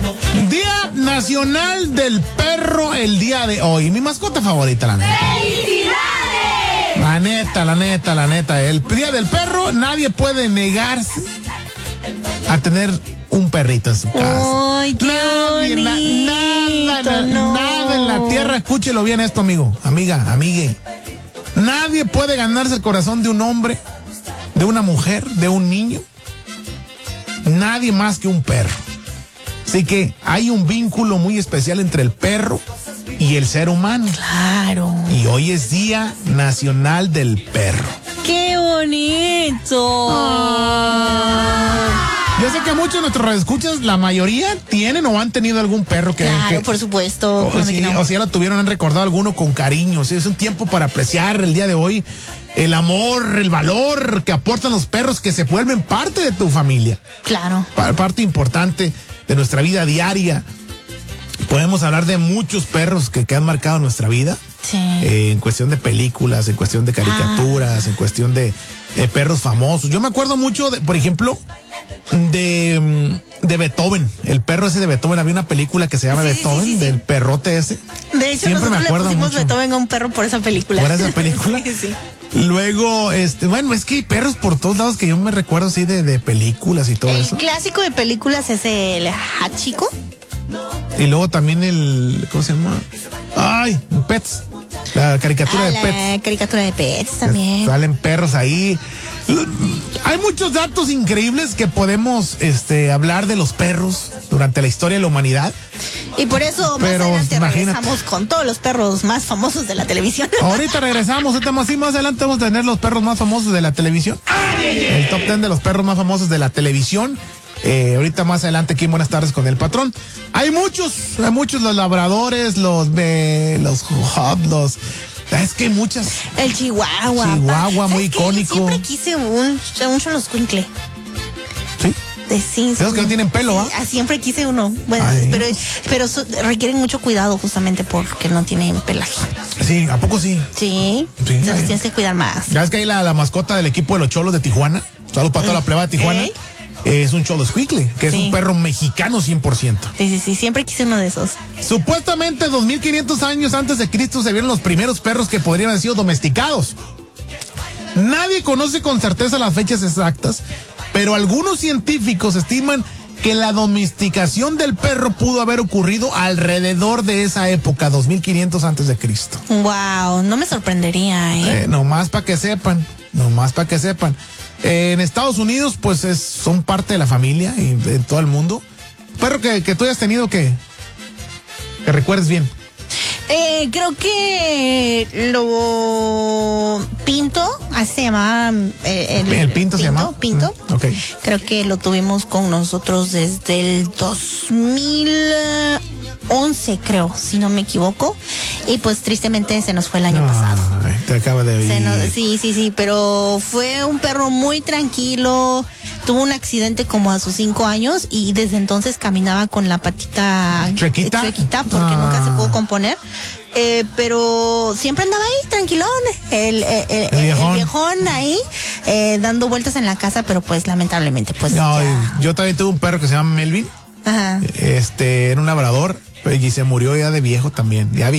Día Nacional del Perro el día de hoy. Mi mascota favorita, la neta. ¡Felicidades! La neta. El Día del Perro, nadie puede negarse a tener un perrito en su casa. ¡Ay, qué bonito! Nada en la tierra, escúchelo bien esto, amigo, amiga, amigue. Nadie puede ganarse el corazón de un hombre, de una mujer, de un niño. Nadie más que un perro. Así que hay un vínculo muy especial entre el perro y el ser humano. Claro. Y hoy es Día Nacional del Perro. ¡Qué bonito! Yo sé que muchos de nuestros radioescuchas, la mayoría tienen o han tenido algún perro que... Claro, por supuesto. O si ya lo tuvieron, han recordado alguno con cariño. ¿Sí? Es un tiempo para apreciar el día de hoy el amor, el valor que aportan los perros, que se vuelven parte de tu familia. Claro. Parte importante de nuestra vida diaria. Podemos hablar de muchos perros que han marcado nuestra vida. Sí. En cuestión de películas, en cuestión de caricaturas, en cuestión de perros famosos. Yo me acuerdo mucho, por ejemplo, de Beethoven. El perro ese de Beethoven. Había una película que se llama Beethoven, del perrote ese. De hecho, siempre me acuerdo le pusimos mucho. Beethoven a un perro por esa película. ¿Por esa película? Sí. Luego, bueno, es que hay perros por todos lados que yo me recuerdo así de películas y todo El eso. clásico de películas es el Hachiko. Y luego también ¿cómo se llama? Ay, Pets. La caricatura de Pets. La caricatura de Pets también. Salen perros ahí. Hay muchos datos increíbles que podemos hablar de los perros durante la historia de la humanidad. Y por eso más adelante regresamos con todos los perros más famosos de la televisión. Ahorita regresamos, más adelante vamos a tener los perros más famosos de la televisión. El top 10 de los perros más famosos de la televisión. Ahorita más adelante aquí en Buenas Tardes con el Patrón. Hay muchos, los labradores, los hub, es que hay muchas. El Chihuahua. Chihuahua, muy icónico. Siempre quise un Xoloscuincle. ¿Sí? Sí. Esos que no tienen pelo, ¿ah? Siempre quise uno. Bueno, pero requieren mucho cuidado justamente porque no tienen pelaje. Sí, ¿a poco sí? Sí. Entonces tienes que cuidar más. Ya ves que hay la mascota del equipo de los Cholos de Tijuana. Saludos para toda la pleba de Tijuana. Es un Xoloscuincle, que es un perro mexicano 100%. Sí, siempre quise uno de esos. Supuestamente 2500 años antes de Cristo se vieron los primeros perros que podrían haber sido domesticados. Nadie conoce con certeza las fechas exactas, pero algunos científicos estiman que la domesticación del perro pudo haber ocurrido alrededor de esa época, 2500 antes de Cristo. Wow, no me sorprendería, Nomás para que sepan. En Estados Unidos, pues son parte de la familia y en todo el mundo. Perro que tú hayas tenido que recuerdes bien. Creo que lo Pinto, así se llamaba. ¿El Pinto se llamaba? Pinto. Okay. Creo que lo tuvimos con nosotros desde el 2011, creo, si no me equivoco. Y pues tristemente se nos fue el año pasado. Te acaba de oír. Sí, pero fue un perro muy tranquilo. Tuvo un accidente como a sus 5 años y desde entonces caminaba con la patita chuequita porque nunca se pudo componer. Pero siempre andaba ahí tranquilón, el viejón ahí dando vueltas en la casa, pero pues lamentablemente pues yo también tuve un perro que se llama Melvin. Ajá. Era un labrador y se murió ya de viejo también, ya